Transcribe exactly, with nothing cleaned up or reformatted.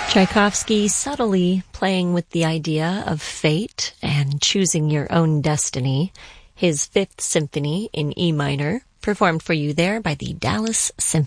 Tchaikovsky subtly playing with the idea of fate and choosing your own destiny. His Fifth Symphony in E minor, performed for you there by the Dallas Symphony.